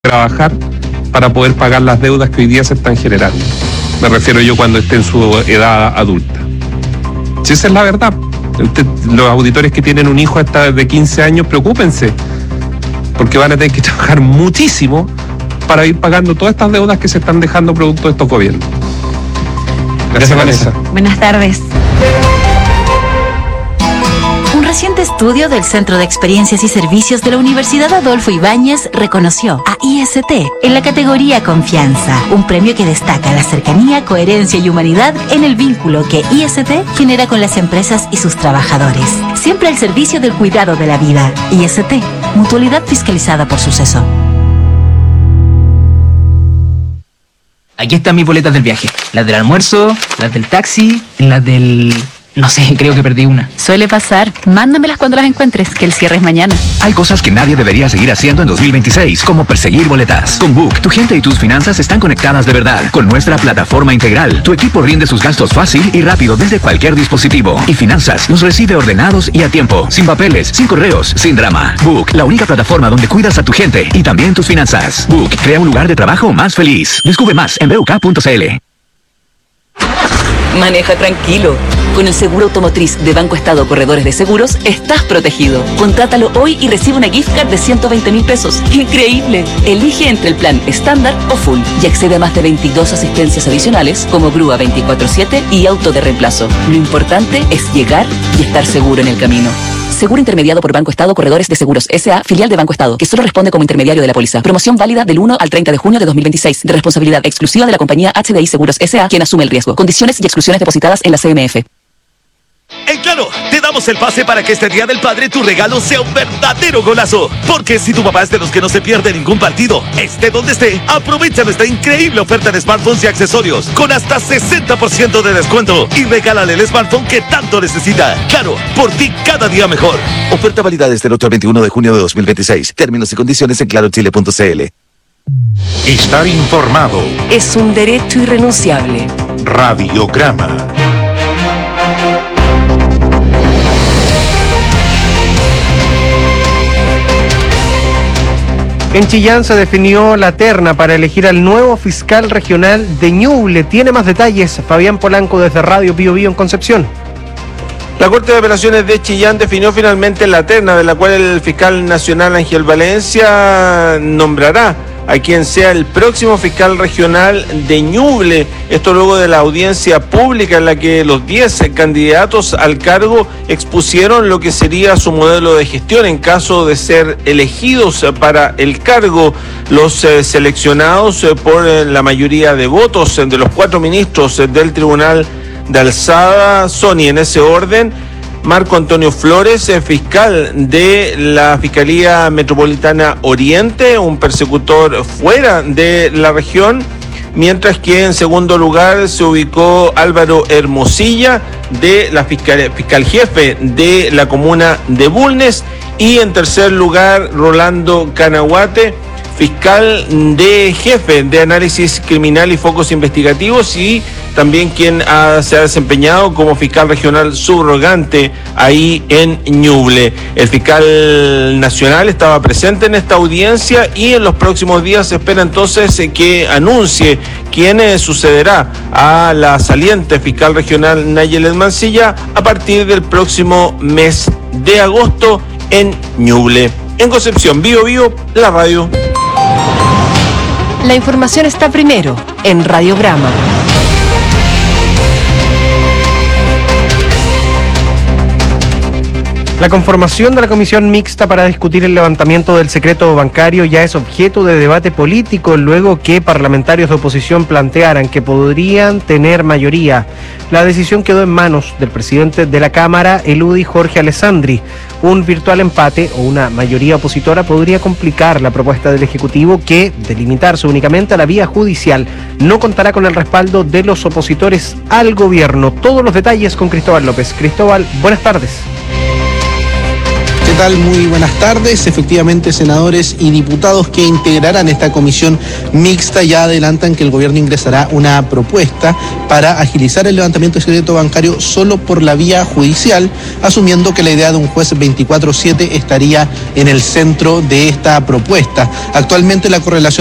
trabajar para poder pagar las deudas que hoy día se están generando. Me refiero yo cuando esté en su edad adulta. Si esa es la verdad. Los auditores que tienen un hijo hasta de 15 años, preocúpense, porque van a tener que trabajar muchísimo para ir pagando todas estas deudas que se están dejando producto de estos gobiernos. Gracias, Vanessa. Buenas tardes. Un reciente estudio del Centro de Experiencias y Servicios de la Universidad Adolfo Ibáñez reconoció a IST en la categoría Confianza, un premio que destaca la cercanía, coherencia y humanidad en el vínculo que IST genera con las empresas y sus trabajadores. Siempre al servicio del cuidado de la vida. IST, mutualidad fiscalizada por Suceso. Aquí están mis boletas del viaje. Las del almuerzo, las del taxi, las del... No sé, creo que perdí una. Suele pasar. Mándamelas cuando las encuentres, que el cierre es mañana. Hay cosas que nadie debería seguir haciendo en 2026, como perseguir boletas. Con Book, tu gente y tus finanzas están conectadas de verdad. Con nuestra plataforma integral, tu equipo rinde sus gastos fácil y rápido desde cualquier dispositivo. Y Finanzas los recibe ordenados y a tiempo, sin papeles, sin correos, sin drama. Book, la única plataforma donde cuidas a tu gente y también tus finanzas. Book, crea un lugar de trabajo más feliz. Descubre más en BUK.cl. Maneja tranquilo. Con el seguro automotriz de Banco Estado Corredores de Seguros, estás protegido. Contrátalo hoy y recibe una gift card de 120.000 pesos. ¡Increíble! Elige entre el plan estándar o full y accede a más de 22 asistencias adicionales como grúa 24/7 y auto de reemplazo. Lo importante es llegar y estar seguro en el camino. Seguro intermediado por Banco Estado Corredores de Seguros S.A., filial de Banco Estado, que solo responde como intermediario de la póliza. Promoción válida del 1 al 30 de junio de 2026, de responsabilidad exclusiva de la compañía HDI Seguros S.A., quien asume el riesgo. Condiciones y exclusiones depositadas en la CMF. En Claro, te damos el pase para que este Día del Padre tu regalo sea un verdadero golazo. Porque si tu papá es de los que no se pierde ningún partido, esté donde esté, aprovecha nuestra increíble oferta de smartphones y accesorios con hasta 60% de descuento y regálale el smartphone que tanto necesita. Claro, por ti cada día mejor. Oferta válida desde el 8 al 21 de junio de 2026. Términos y condiciones en clarochile.cl. Estar informado. Es un derecho irrenunciable. Radiograma. En Chillán se definió la terna para elegir al nuevo fiscal regional de Ñuble. Tiene más detalles Fabián Polanco desde Radio Bío Bío en Concepción. La Corte de Apelaciones de Chillán definió finalmente la terna de la cual el fiscal nacional Ángel Valencia nombrará a quien sea el próximo fiscal regional de Ñuble. Esto luego de la audiencia pública en la que los 10 candidatos al cargo expusieron lo que sería su modelo de gestión en caso de ser elegidos para el cargo. Los seleccionados por la mayoría de votos de los 4 ministros del Tribunal de Alzada son, y en ese orden, Marco Antonio Flores, fiscal de la Fiscalía Metropolitana Oriente, un persecutor fuera de la región, mientras que en segundo lugar se ubicó Álvaro Hermosilla, de la fiscal jefe de la comuna de Bulnes, y en tercer lugar Rolando Canahuate, fiscal de jefe de análisis criminal y focos investigativos, y también quien se ha desempeñado como fiscal regional subrogante ahí en Ñuble. El fiscal nacional estaba presente en esta audiencia y en los próximos días se espera entonces que anuncie quién sucederá a la saliente fiscal regional Nayelet Mancilla a partir del próximo mes de agosto en Ñuble. En Concepción, Bío Bío, la radio. La información está primero en Radiograma. La conformación de la comisión mixta para discutir el levantamiento del secreto bancario ya es objeto de debate político luego que parlamentarios de oposición plantearan que podrían tener mayoría. La decisión quedó en manos del presidente de la Cámara, el UDI Jorge Alessandri. Un virtual empate o una mayoría opositora podría complicar la propuesta del Ejecutivo que, de limitarse únicamente a la vía judicial, no contará con el respaldo de los opositores al gobierno. Todos los detalles con Cristóbal López. Cristóbal, buenas tardes. tal? Muy buenas tardes. Efectivamente, senadores y diputados que integrarán esta comisión mixta ya adelantan que el gobierno ingresará una propuesta para agilizar el levantamiento del secreto bancario solo por la vía judicial, asumiendo que la idea de un juez 24/7 estaría en el centro de esta propuesta. Actualmente la correlación